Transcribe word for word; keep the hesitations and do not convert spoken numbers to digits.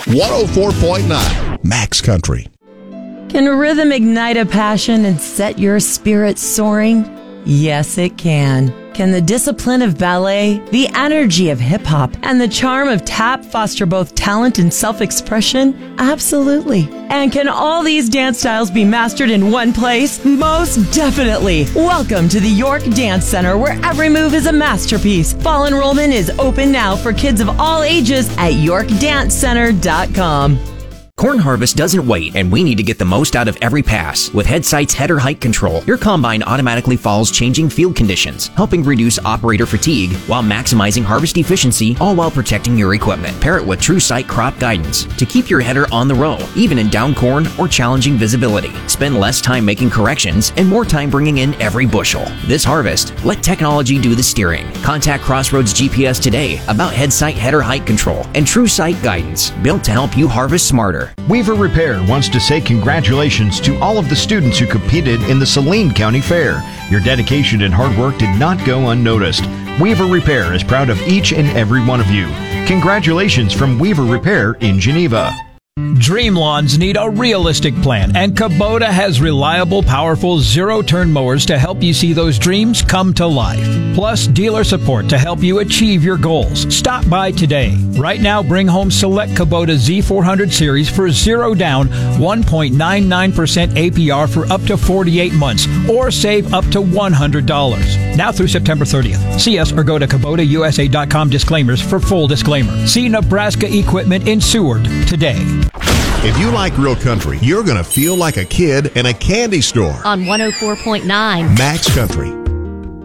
one oh four point nine Max Country. Can rhythm ignite a passion and set your spirit soaring? Yes, it can. Can the discipline of ballet, the energy of hip-hop, and the charm of tap foster both talent and self-expression? Absolutely. And can all these dance styles be mastered in one place? Most definitely. Welcome to the York Dance Center, where every move is a masterpiece. Fall enrollment is open now for kids of all ages at york dance center dot com. Corn harvest doesn't wait, and we need to get the most out of every pass. With HeadSight's header height control, your combine automatically follows changing field conditions, helping reduce operator fatigue while maximizing harvest efficiency, all while protecting your equipment. Pair it with TrueSight crop guidance to keep your header on the row, even in down corn or challenging visibility. Spend less time making corrections and more time bringing in every bushel. This harvest, let technology do the steering. Contact Crossroads G P S today about HeadSight header height control and TrueSight guidance, built to help you harvest smarter. Weaver Repair wants to say congratulations to all of the students who competed in the Saline County Fair. Your dedication and hard work did not go unnoticed. Weaver Repair is proud of each and every one of you. Congratulations from Weaver Repair in Geneva. Dream lawns need a realistic plan, and Kubota has reliable, powerful zero-turn mowers to help you see those dreams come to life. Plus, dealer support to help you achieve your goals. Stop by today. Right now, bring home select Kubota Z four hundred series for zero down, one point nine nine percent A P R for up to forty-eight months, or save up to one hundred dollars. Now through September thirtieth. See us or go to Kubota U S A dot com disclaimers for full disclaimer. See Nebraska Equipment in Seward today. If you like real country, you're going to feel like a kid in a candy store. On one oh four point nine Max Country.